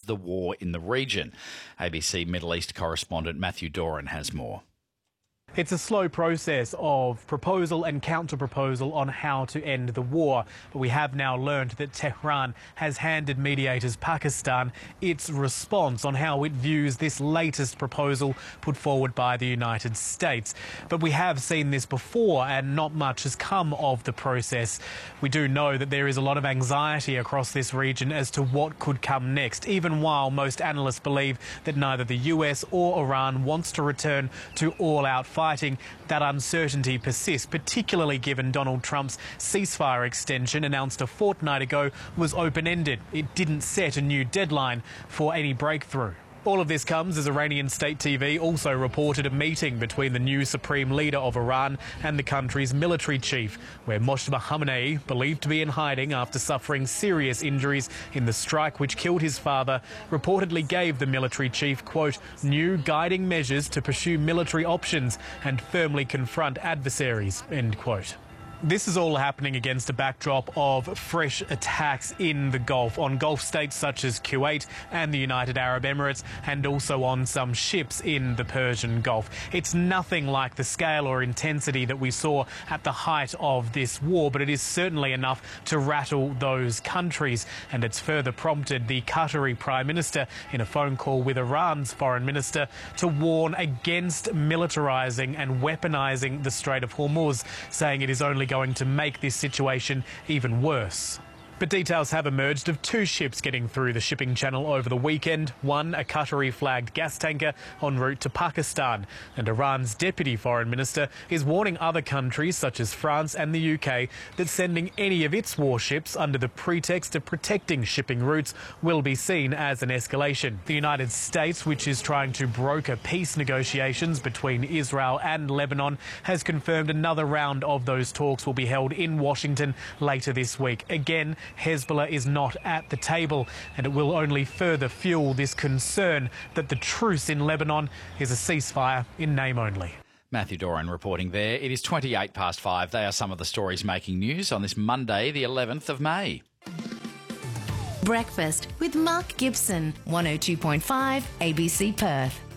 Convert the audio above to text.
the war in the region. ABC Middle East correspondent Matthew Doran has more. It's a slow process of proposal and counter-proposal on how to end the war. But we have now learned that Tehran has handed mediators Pakistan its response on how it views this latest proposal put forward by the United States. But we have seen this before and not much has come of the process. We do know that there is a lot of anxiety across this region as to what could come next, even while most analysts believe that neither the US or Iran wants to return to all-out fighting. That uncertainty persists, particularly given Donald Trump's ceasefire extension announced a fortnight ago was open-ended. It didn't set a new deadline for any breakthrough. All of this comes as Iranian state TV also reported a meeting between the new supreme leader of Iran and the country's military chief, where Moshtaba Khamenei, believed to be in hiding after suffering serious injuries in the strike which killed his father, reportedly gave the military chief, quote, new guiding measures to pursue military options and firmly confront adversaries, end quote. This is all happening against a backdrop of fresh attacks in the Gulf, on Gulf states such as Kuwait and the United Arab Emirates, and also on some ships in the Persian Gulf. It's nothing like the scale or intensity that we saw at the height of this war, but it is certainly enough to rattle those countries. And it's further prompted the Qatari Prime Minister, in a phone call with Iran's Foreign Minister, to warn against militarising and weaponising the Strait of Hormuz, saying it is only going to make this situation even worse. But details have emerged of two ships getting through the shipping channel over the weekend. One, a Qatari-flagged gas tanker en route to Pakistan. And Iran's deputy foreign minister is warning other countries, such as France and the UK, that sending any of its warships under the pretext of protecting shipping routes will be seen as an escalation. The United States, which is trying to broker peace negotiations between Israel and Lebanon, has confirmed another round of those talks will be held in Washington later this week. Again, Hezbollah is not at the table, and it will only further fuel this concern that the truce in Lebanon is a ceasefire in name only. Matthew Doran reporting there. It is 5:28. They are some of the stories making news on this Monday, the 11th of May. Breakfast with Mark Gibson, 102.5 ABC Perth.